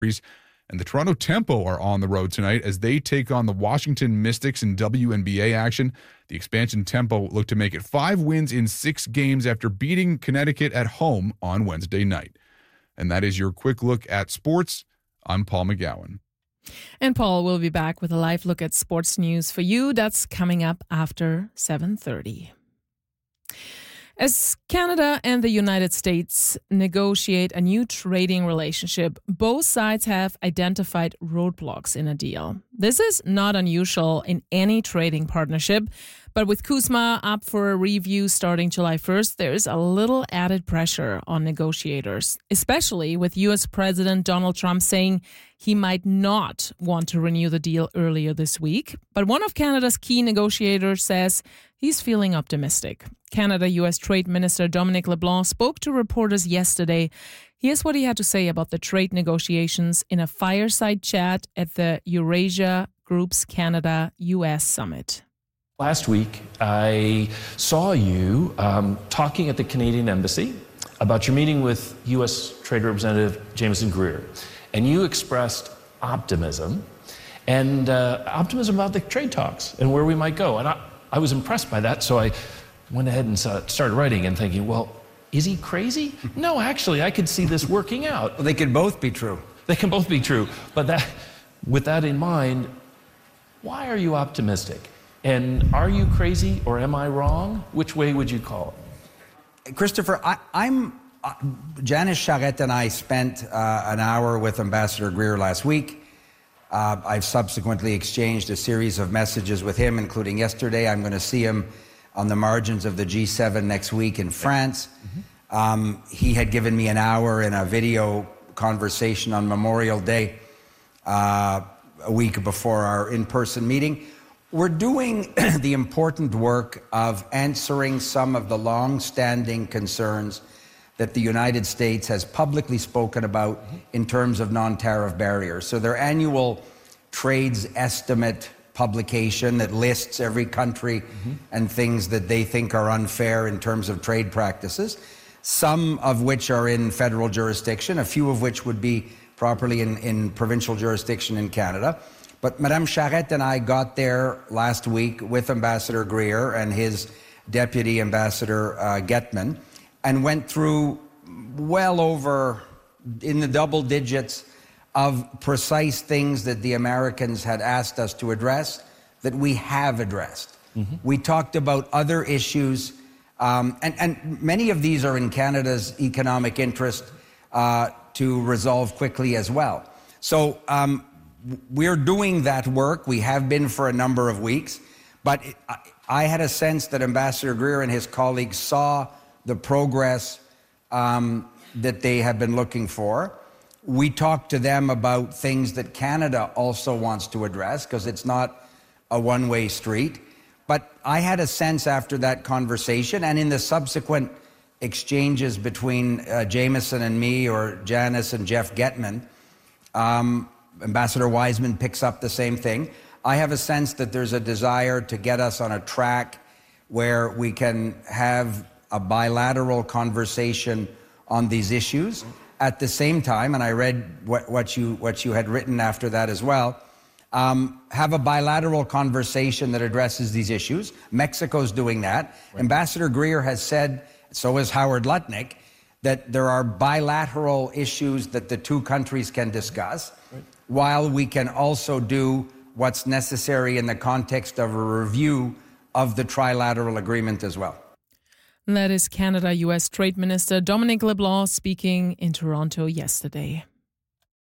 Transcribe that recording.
And the Toronto Tempo are on the road tonight as they take on the Washington Mystics in WNBA action. The expansion Tempo look to make it 5 wins in 6 games after beating Connecticut at home on Wednesday night. And that is your quick look at sports. I'm Paul McGowan. And Paul will be back with a live look at sports news for you. That's coming up after 7:30. As Canada and the United States negotiate a new trading relationship, both sides have identified roadblocks in a deal. This is not unusual in any trading partnership, but with CUSMA up for a review starting July 1st, there is a little added pressure on negotiators, especially with U.S. President Donald Trump saying he might not want to renew the deal earlier this week. But one of Canada's key negotiators says he's feeling optimistic. Canada-U.S. Trade Minister Dominic LeBlanc spoke to reporters yesterday. Here's what he had to say about the trade negotiations in a fireside chat at the Eurasia Group's Canada-U.S. Summit. Last week, I saw you talking at the Canadian Embassy about your meeting with U.S. Trade Representative Jamieson Greer, and you expressed optimism about the trade talks and where we might go. And I was impressed by that, so I went ahead and started writing and thinking, well, is he crazy? No, actually, I could see this working out. Well, they could both be true. They can both be true. But with that in mind, why are you optimistic? And are you crazy or am I wrong? Which way would you call it? Christopher, Janice Charette and I spent an hour with Ambassador Greer last week. I've subsequently exchanged a series of messages with him, including yesterday. I'm going to see him on the margins of the G7 next week in France. He had given me an hour in a video conversation on Memorial Day a week before our in-person meeting. We're doing the important work of answering some of the long-standing concerns that the United States has publicly spoken about in terms of non-tariff barriers. So their annual trades estimate publication that lists every country and things that they think are unfair in terms of trade practices, some of which are in federal jurisdiction, a few of which would be properly in provincial jurisdiction in Canada. But Madame Charette and I got there last week with Ambassador Greer and his Deputy Ambassador Getman and went through well over in the double digits of precise things that the Americans had asked us to address that we have addressed. We talked about other issues, and many of these are in Canada's economic interest to resolve quickly as well. So we're doing that work. We have been for a number of weeks, but I had a sense that Ambassador Greer and his colleagues saw the progress that they have been looking for. We talked to them about things that Canada also wants to address, because it's not a one-way street. But I had a sense after that conversation and in the subsequent exchanges between Jamieson and me, or Janice and Jeff Getman, Ambassador Wiseman picks up the same thing. I have a sense that there's a desire to get us on a track where we can have a bilateral conversation on these issues. At the same time, and I read what you had written after that as well, have a bilateral conversation that addresses these issues. Mexico's doing that. Right. Ambassador Greer has said, so has Howard Lutnick, that there are bilateral issues that the two countries can discuss, right, while we can also do what's necessary in the context of a review of the trilateral agreement as well. That is Canada-U.S. Trade Minister Dominic LeBlanc speaking in Toronto yesterday.